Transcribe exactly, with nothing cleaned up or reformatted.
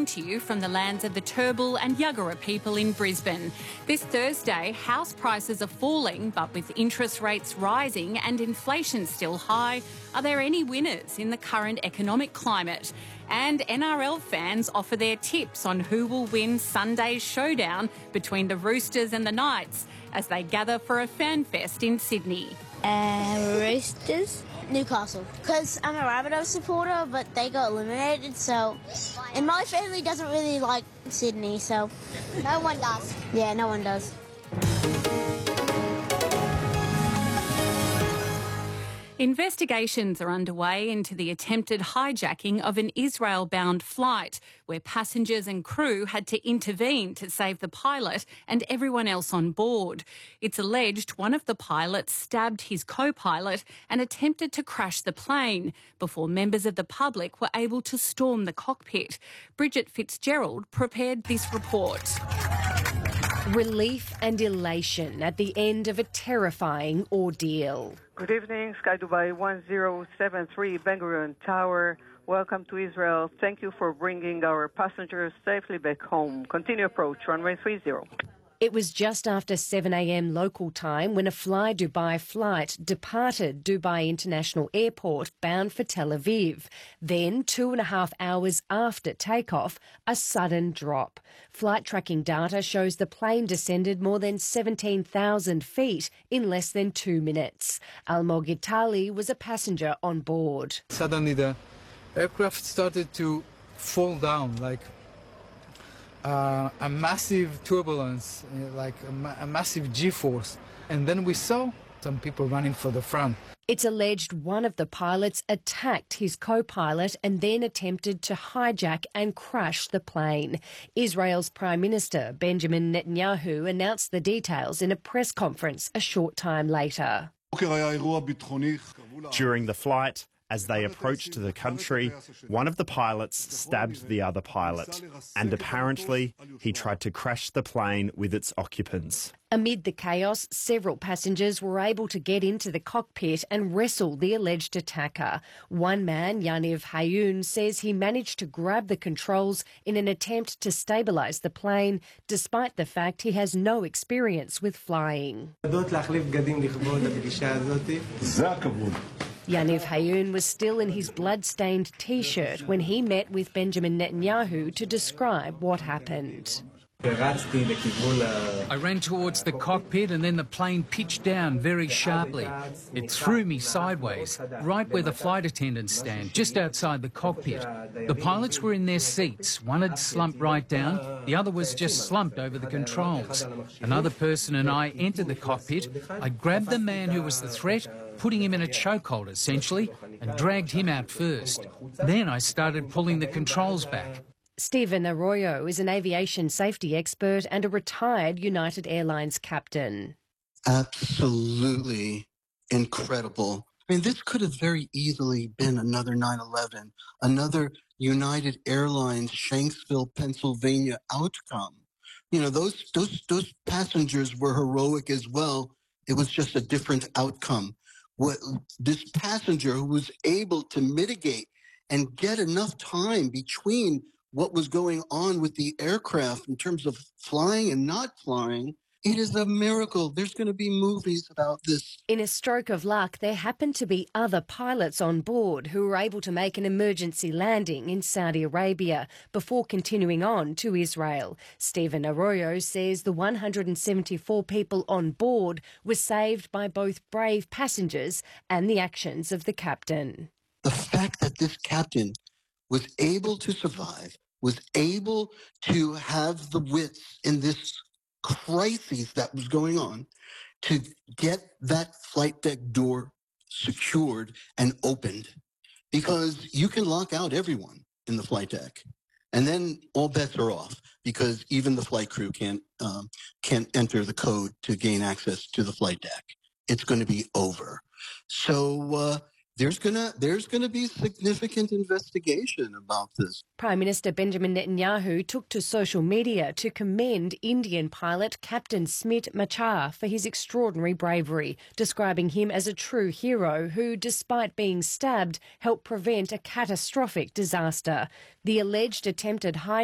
coming to you from the lands of the Turrbal and Yuggera people in Brisbane. This Thursday, house prices are falling, but with interest rates rising and inflation still high, are there any winners in the current economic climate? And N R L fans offer their tips on who will win Sunday's showdown between the Roosters and the Knights as they gather for a fan fest in Sydney. Uh, Roosters? Newcastle. Because I'm a Rabbitohs supporter, but they got eliminated, so... And my family doesn't really like Sydney, so... No one does. Yeah, no one does. Investigations are underway into the attempted hijacking of an Israel-bound flight where passengers and crew had to intervene to save the pilot and everyone else on board. It's alleged one of the pilots stabbed his co-pilot and attempted to crash the plane before members of the public were able to storm the cockpit. Bridget Fitzgerald prepared this report. Relief and elation at the end of a terrifying ordeal. Good evening, Sky Dubai one zero seven three Ben Gurion Tower. Welcome to Israel. Thank you for bringing our passengers safely back home. Continue approach, runway three zero. It was just after seven a m local time when a Fly Dubai flight departed Dubai International Airport bound for Tel Aviv. Then, two and a half hours after takeoff, a sudden drop. Flight tracking data shows the plane descended more than seventeen thousand feet in less than two minutes. Almog Itali was a passenger on board. Suddenly the aircraft started to fall down like Uh, a massive turbulence, uh, like a, ma- a massive G-force. And then we saw some people running for the front. It's alleged one of the pilots attacked his co-pilot and then attempted to hijack and crash the plane. Israel's Prime Minister Benjamin Netanyahu announced the details in a press conference a short time later. During the flight, as they approached the country, one of the pilots stabbed the other pilot, and apparently he tried to crash the plane with its occupants. Amid the chaos, several passengers were able to get into the cockpit and wrestle the alleged attacker. One man, Yaniv Hayun, says he managed to grab the controls in an attempt to stabilise the plane, despite the fact he has no experience with flying. Yaniv Hayun was still in his blood-stained T-shirt when he met with Benjamin Netanyahu to describe what happened. I ran towards the cockpit and then the plane pitched down very sharply. It threw me sideways, right where the flight attendants stand, just outside the cockpit. The pilots were in their seats. One had slumped right down, the other was just slumped over the controls. Another person and I entered the cockpit. I grabbed the man who was the threat, putting him in a chokehold essentially, and dragged him out first. Then I started pulling the controls back. Stephen Arroyo is an aviation safety expert and a retired United Airlines captain. Absolutely incredible. I mean, this could have very easily been another nine eleven, another United Airlines Shanksville, Pennsylvania outcome. You know, those those those passengers were heroic as well. It was just a different outcome. What this passenger who was able to mitigate and get enough time between what was going on with the aircraft in terms of flying and not flying, it is a miracle. There's going to be movies about this. In a stroke of luck, there happened to be other pilots on board who were able to make an emergency landing in Saudi Arabia before continuing on to Israel. Stephen Arroyo says the one hundred seventy-four people on board were saved by both brave passengers and the actions of the captain. The fact that this captain was able to survive, was able to have the wits in this crisis that was going on to get that flight deck door secured and opened, because you can lock out everyone in the flight deck and then all bets are off, because even the flight crew can't um, can't enter the code to gain access to the flight deck. It's going to be over. So uh, There's gonna there's gonna be significant investigation about this. Prime Minister Benjamin Netanyahu took to social media to commend Indian pilot Captain Smit Machar for his extraordinary bravery, describing him as a true hero who, despite being stabbed, helped prevent a catastrophic disaster. The alleged attempted hijack